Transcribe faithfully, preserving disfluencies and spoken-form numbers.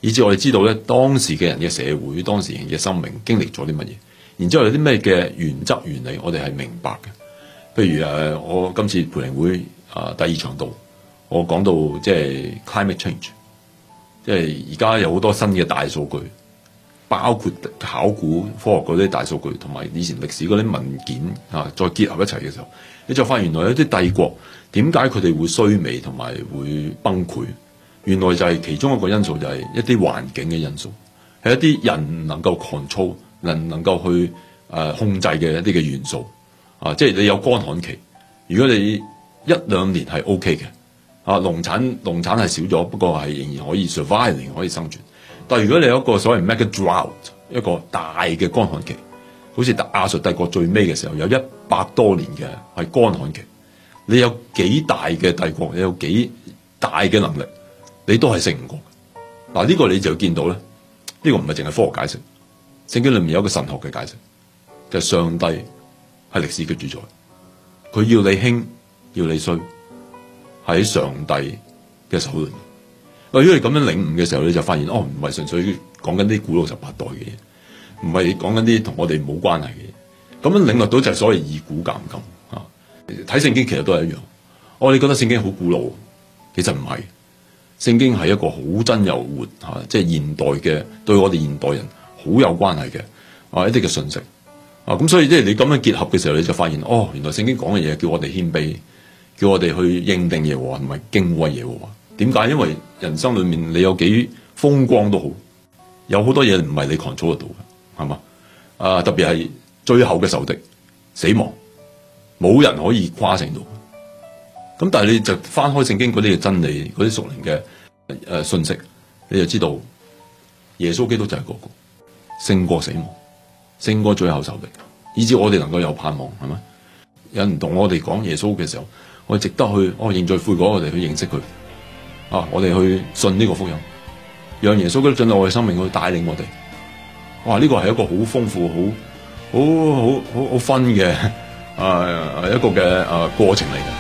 以至我哋知道咧當時嘅人嘅社會、當時人嘅生命經歷咗啲乜嘢，然之後有啲咩嘅原則原理，我哋係明白嘅。譬如誒，我今次培靈會啊第二場道，我講到即係 climate change， 即係而家有好多新嘅大數據，包括考古科學嗰啲大數據，同埋以前歷史嗰啲文件啊，再結合一齊嘅時候，你就發現原來有啲帝國點解佢哋會衰微同埋會崩潰？原來就係其中一個因素，就係一啲環境嘅因素，係一啲人能夠 control、能能夠去誒、呃、控制嘅一啲嘅元素啊！即係你有乾旱期，如果你一兩年係 OK 嘅啊，農產農產係少咗，不過係仍然可以 survive， 仍然可以生存。但係如果你有一個所謂 mega drought， 一個大嘅乾旱期，好似亞述帝國最尾嘅時候有一百多年嘅係乾旱期，你有幾大嘅帝國，你有幾大嘅能力，你都係勝唔過嘅。嗱，呢個你就見到咧，呢個唔係淨係科學解釋，聖經裏面有一個神學嘅解釋，就係上帝係歷史嘅主宰，佢要你興要你衰，喺上帝嘅手裏面。如果你咁樣領悟嘅時候，你就發現哦，唔係純粹講緊啲古老十八代嘅嘢，唔係講緊啲同我哋冇關係嘅嘢。咁樣領略到就係所謂以古鑑今啊！睇聖經其實都係一樣。我哋覺得聖經好古老，其實唔係。聖經係一個好真又活嚇，即係現代嘅對我哋現代人好有關係嘅啊一啲嘅信息啊。咁所以即係你咁樣結合嘅時候，你就發現哦，原來聖經講嘅嘢叫我哋謙卑，叫我哋去認定耶和華，唔係敬畏耶和華。點解？因為人生裏面你有幾風光都好，有好多嘢唔係你 control 得到嘅，係嘛？啊，特別係最後嘅仇敵死亡，冇人可以跨成到。咁但係你就翻開聖經嗰啲嘅真理，嗰啲屬靈嘅誒信息，你就知道耶穌基督就係嗰個勝過死亡，勝過最後仇敵，以至我哋能夠有盼望，係咪？有人同我哋講耶穌嘅時候，我哋值得去哦認罪悔改，我哋去認識佢。啊！我哋去信呢個福音，讓耶穌基督進入我哋生命去帶領我哋。哇！呢個係一個好豐富、好好好好好分嘅啊一個嘅啊過程嚟嘅。